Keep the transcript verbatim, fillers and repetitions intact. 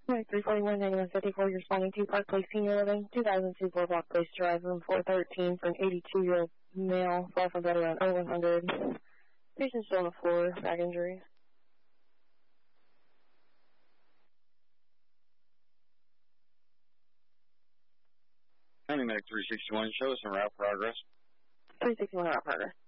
Right, three forty-one, ninety-one fifty-four, you're responding to Park Place Senior Living, two thousand two Boardwalk Place Drive, room four thirteen, for an eighty-two-year-old male, fall from bed around oh one hundred. Patient still on the floor, back injuries. County Medic three sixty-one, show us some route progress. three sixty-one route progress.